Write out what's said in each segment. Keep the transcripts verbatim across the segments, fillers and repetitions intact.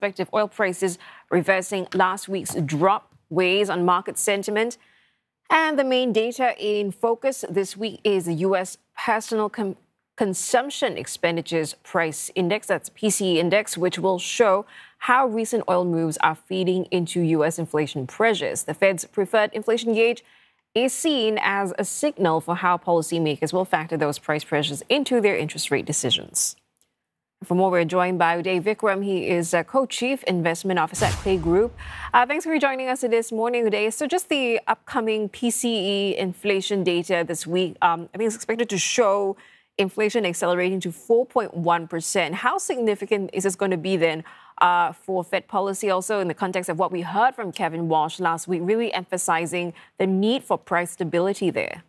perspective, oil prices reversing last week's drop weighs on market sentiment. And the main data in focus this week is the U S Personal Com- Consumption Expenditures Price Index, that's P C E index, which will show how recent oil moves are feeding into U S inflation pressures. The Fed's preferred inflation gauge is seen as a signal for how policymakers will factor those price pressures into their interest rate decisions. For more, we're joined by Uday Vikram. He is a co-chief investment officer at Clay Group. Uh, thanks for joining us this morning, Uday. So just the upcoming P C E inflation data this week, um, I think it's expected to show inflation accelerating to four point one percent. How significant is this going to be then uh, for Fed policy, also in the context of what we heard from Kevin Walsh last week, really emphasizing the need for price stability there?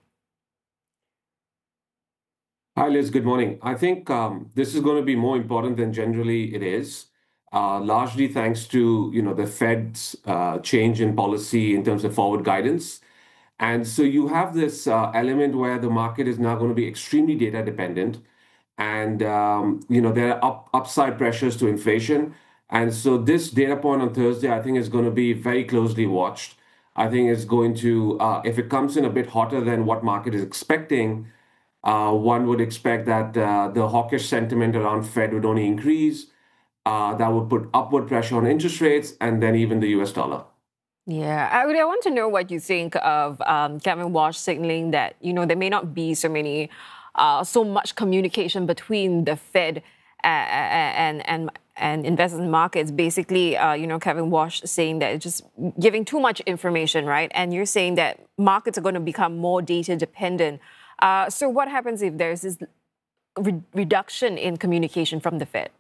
Hi, Liz. Good morning. I think um, this is going to be more important than generally it is, uh, largely thanks to you know the Fed's uh, change in policy in terms of forward guidance. And so you have this uh, element where the market is now going to be extremely data dependent, and um, you know there are up, upside pressures to inflation. And so this data point on Thursday, I think, is going to be very closely watched. I think it's going to, uh, if it comes in a bit hotter than what market is expecting, uh, one would expect that uh, the hawkish sentiment around Fed would only increase. Uh, that would put upward pressure on interest rates and then even the U S dollar. Yeah, I, I want to know what you think of um, Kevin Walsh signaling that, you know, there may not be so many, uh, so much communication between the Fed and and and investment markets. Basically, uh, you know, Kevin Walsh saying that it's just giving too much information, right? And you're saying that markets are going to become more data dependent. Uh, so what happens if there's this re- reduction in communication from the Fed?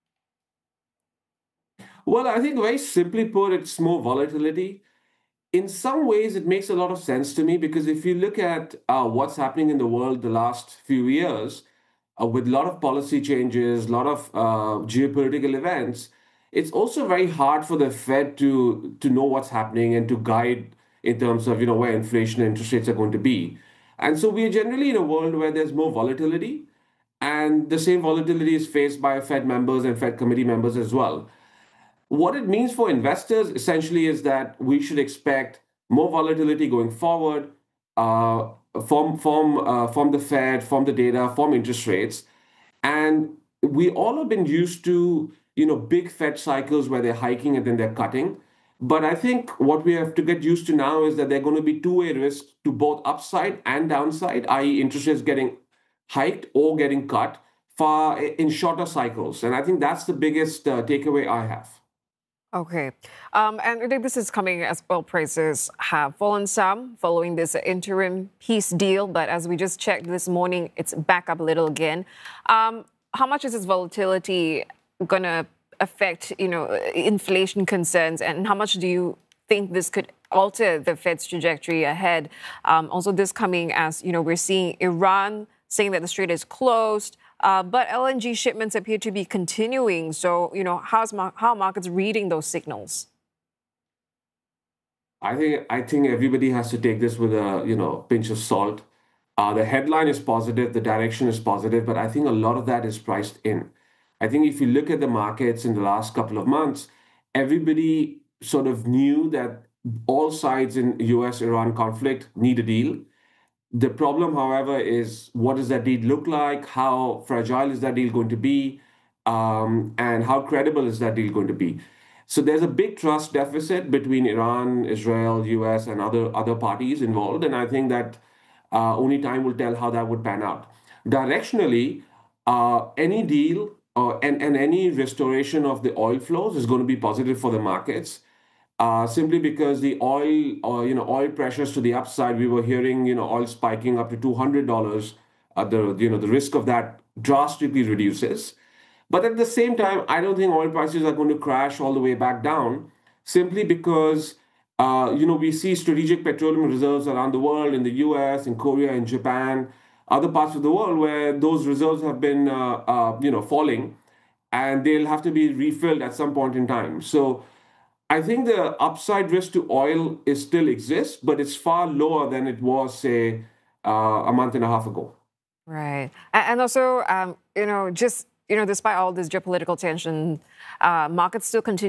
Well, I think very simply put, it's more volatility. In some ways, it makes a lot of sense to me because if you look at uh, what's happening in the world the last few years, uh, with a lot of policy changes, a lot of uh, geopolitical events, it's also very hard for the Fed to to know what's happening and to guide in terms of you know where inflation and interest rates are going to be. And so we are generally in a world where there's more volatility, and the same volatility is faced by Fed members and Fed committee members as well. What it means for investors essentially is that we should expect more volatility going forward uh, from from uh, from the Fed, from the data, from interest rates, and we all have been used to you know big Fed cycles where they're hiking and then they're cutting. But I think what we have to get used to now is that there are going to be two-way risks to both upside and downside, that is, interest rates getting hiked or getting cut far in shorter cycles. And I think that's the biggest uh, takeaway I have. Okay. Um, and I think this is coming as oil prices have fallen some following this interim peace deal. But as we just checked this morning, it's back up a little again. Um, how much is this volatility going to affect, you know, inflation concerns? And how much do you think this could alter the Fed's trajectory ahead? Um, also, this coming as, you know, we're seeing Iran saying that the strait is closed. Uh, but L N G shipments appear to be continuing. So, you know, how's mar- how are markets reading those signals? I think I think everybody has to take this with a you know pinch of salt. Uh, the headline is positive, the direction is positive, but I think a lot of that is priced in. I think if you look at the markets in the last couple of months, everybody sort of knew that all sides in U S Iran conflict need a deal. The problem, however, is what does that deal look like? How fragile is that deal going to be? Um, and how credible is that deal going to be? So there's a big trust deficit between Iran, Israel, U S, and other, other parties involved. And I think that uh, only time will tell how that would pan out. Directionally, uh, any deal uh, and, and any restoration of the oil flows is going to be positive for the markets uh, simply because the oil, or you know, oil pressures to the upside. We were hearing, you know, oil spiking up to two hundred dollars. Uh, the you know the risk of that drastically reduces. But at the same time, I don't think oil prices are going to crash all the way back down, simply because uh, you know we see strategic petroleum reserves around the world, in the U S, in Korea, in Japan, other parts of the world where those reserves have been uh, uh, you know falling, and they'll have to be refilled at some point in time. So I think the upside risk to oil is still exists, but it's far lower than it was, say, uh, a month and a half ago. Right. A- And also, um, you know, just you know, despite all this geopolitical tension, uh, markets still continue